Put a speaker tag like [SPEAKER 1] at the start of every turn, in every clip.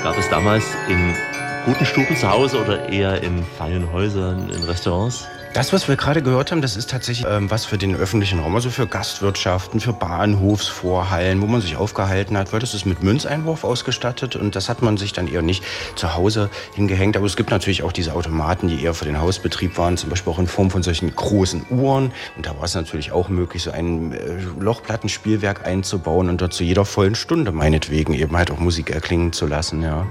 [SPEAKER 1] Gab es damals in guten Stuben zu Hause oder eher in feinen Häusern, in Restaurants?
[SPEAKER 2] Das, was wir gerade gehört haben, das ist tatsächlich was für den öffentlichen Raum, also für Gastwirtschaften, für Bahnhofsvorhallen, wo man sich aufgehalten hat, weil das ist mit Münzeinwurf ausgestattet und das hat man sich dann eher nicht zu Hause hingehängt. Aber es gibt natürlich auch diese Automaten, die eher für den Hausbetrieb waren, zum Beispiel auch in Form von solchen großen Uhren. Und da war es natürlich auch möglich, so ein Lochplattenspielwerk einzubauen und dort zu jeder vollen Stunde meinetwegen eben halt auch Musik erklingen zu lassen, ja.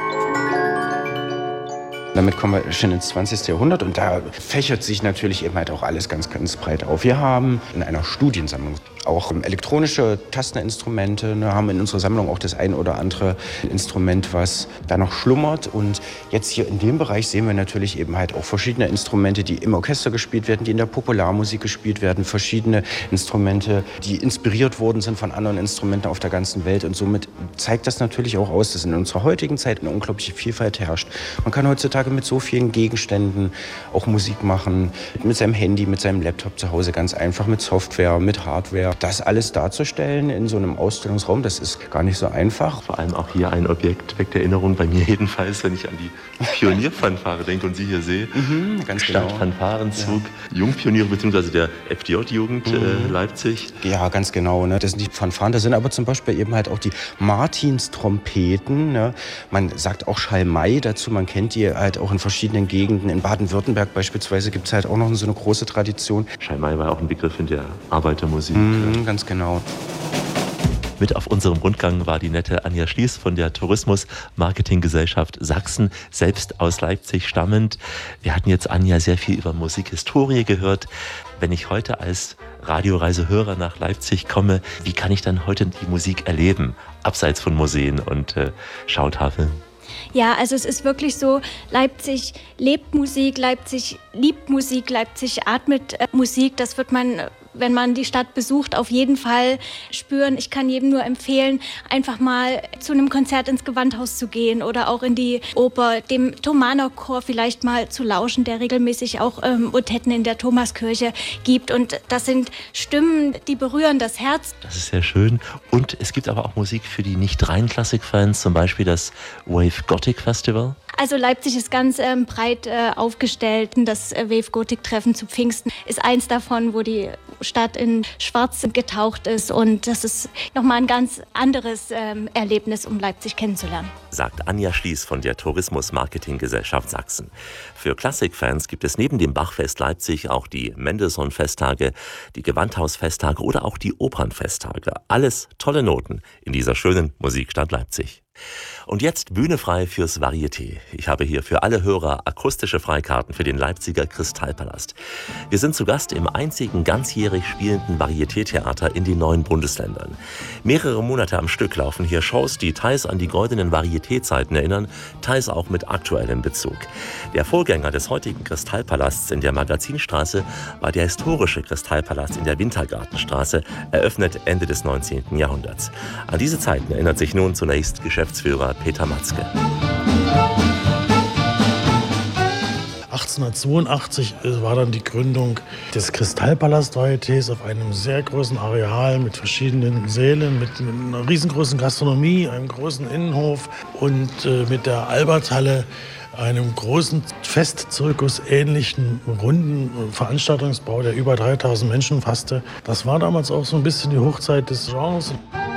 [SPEAKER 2] Damit kommen wir schon ins 20. Jahrhundert und da fächert sich natürlich eben halt auch alles ganz, ganz breit auf. Wir haben in einer Studiensammlung auch elektronische Tasteninstrumente, haben in unserer Sammlung auch das ein oder andere Instrument, was da noch schlummert. Und jetzt hier in dem Bereich sehen wir natürlich eben halt auch verschiedene Instrumente, die im Orchester gespielt werden, die in der Popularmusik gespielt werden, verschiedene Instrumente, die inspiriert worden sind von anderen Instrumenten auf der ganzen Welt. Und somit zeigt das natürlich auch aus, dass in unserer heutigen Zeit eine unglaubliche Vielfalt herrscht. Man kann heutzutage mit so vielen Gegenständen auch Musik machen, mit seinem Handy, mit seinem Laptop zu Hause ganz einfach, mit Software, mit Hardware. Das alles darzustellen in so einem Ausstellungsraum, das ist gar nicht so einfach.
[SPEAKER 1] Vor allem auch hier ein Objekt weckt Erinnerung, bei mir jedenfalls, wenn ich an die Pionierfanfare denke und Sie hier sehe.
[SPEAKER 2] Ganz genau.
[SPEAKER 1] Stadtfanfarenzug, ja. Jungpioniere bzw. der FDJ-Jugend Leipzig.
[SPEAKER 2] Ja, ganz genau. Ne? Das sind die Fanfaren, das sind aber zum Beispiel eben halt auch die Martinstrompeten. Ne? Man sagt auch Schalmei dazu, man kennt die halt auch in verschiedenen Gegenden. In Baden-Württemberg beispielsweise gibt es halt auch noch so eine große Tradition.
[SPEAKER 1] Schalmei war auch ein Begriff in der Arbeitermusik.
[SPEAKER 2] Ganz genau.
[SPEAKER 1] Mit auf unserem Rundgang war die nette Anja Schließ von der Tourismus-Marketing-Gesellschaft Sachsen, selbst aus Leipzig stammend. Wir hatten jetzt, Anja, sehr viel über Musikhistorie gehört. Wenn ich heute als Radioreisehörer nach Leipzig komme, wie kann ich dann heute die Musik erleben, abseits von Museen und Schautafeln?
[SPEAKER 3] Ja, also es ist wirklich so, Leipzig lebt Musik, Leipzig liebt Musik, Leipzig atmet Musik. Das wird man, wenn man die Stadt besucht, auf jeden Fall spüren. Ich kann jedem nur empfehlen, einfach mal zu einem Konzert ins Gewandhaus zu gehen oder auch in die Oper, dem Thomanerchor vielleicht mal zu lauschen, der regelmäßig auch Motetten in der Thomaskirche gibt. Und das sind Stimmen, die berühren das Herz.
[SPEAKER 1] Das ist sehr schön. Und es gibt aber auch Musik für die Nicht-Rhein-Klassik-Fans, zum Beispiel das Wave Gothic Festival.
[SPEAKER 3] Also Leipzig ist ganz breit aufgestellt. Das Wave Gothic Treffen zu Pfingsten ist eins davon, wo die Stadt in Schwarz getaucht ist. Und das ist nochmal ein ganz anderes Erlebnis, um Leipzig kennenzulernen.
[SPEAKER 1] Sagt Anja Schließ von der Tourismus-Marketing-Gesellschaft Sachsen. Für Klassikfans gibt es neben dem Bachfest Leipzig auch die Mendelssohn-Festtage, die Gewandhaus-Festtage oder auch die Opernfesttage. Alles tolle Noten in dieser schönen Musikstadt Leipzig. Und jetzt Bühne frei fürs Varieté. Ich habe hier für alle Hörer akustische Freikarten für den Leipziger Kristallpalast. Wir sind zu Gast im einzigen ganzjährig spielenden Varieté-Theater in den 9 Bundesländern. Mehrere Monate am Stück laufen hier Shows, die teils an die goldenen Varieté-Zeiten erinnern, teils auch mit aktuellem Bezug. Der Vorgänger des heutigen Kristallpalasts in der Magazinstraße war der historische Kristallpalast in der Wintergartenstraße, eröffnet Ende des 19. Jahrhunderts. An diese Zeiten erinnert sich nun zunächst Geschäftsführer Peter Matzke.
[SPEAKER 4] 1882 war dann die Gründung des Kristallpalast-Varietés auf einem sehr großen Areal mit verschiedenen Sälen, mit einer riesengroßen Gastronomie, einem großen Innenhof und mit der Alberthalle, einem großen Festzirkus ähnlichen runden Veranstaltungsbau, der über 3000 Menschen fasste. Das war damals auch so ein bisschen die Hochzeit des Genres.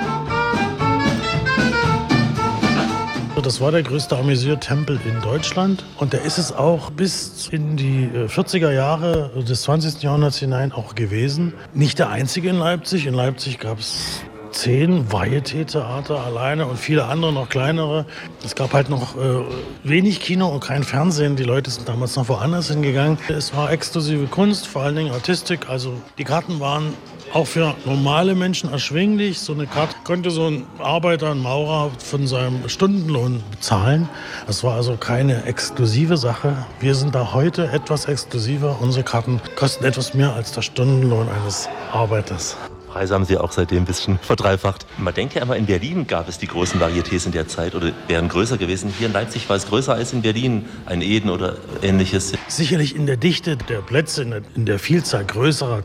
[SPEAKER 4] Das war der größte Amüsiertempel in Deutschland und der ist es auch bis in die 40er Jahre des 20. Jahrhunderts hinein auch gewesen. Nicht der einzige in Leipzig. In Leipzig gab es 10 Varieté-Theater alleine und viele andere, noch kleinere. Es gab halt noch wenig Kino und kein Fernsehen. Die Leute sind damals noch woanders hingegangen. Es war exklusive Kunst, vor allen Dingen Artistik. Also die Karten waren auch für normale Menschen erschwinglich. So eine Karte konnte so ein Arbeiter, ein Maurer von seinem Stundenlohn bezahlen. Das war also keine exklusive Sache. Wir sind da heute etwas exklusiver. Unsere Karten kosten etwas mehr als der Stundenlohn eines Arbeiters.
[SPEAKER 1] Preise haben Sie auch seitdem ein bisschen verdreifacht. Man denkt ja immer, in Berlin gab es die großen Varietés in der Zeit oder wären größer gewesen. Hier in Leipzig war es größer als in Berlin, ein Eden oder ähnliches.
[SPEAKER 4] Sicherlich in der Dichte der Plätze, in der Vielzahl größerer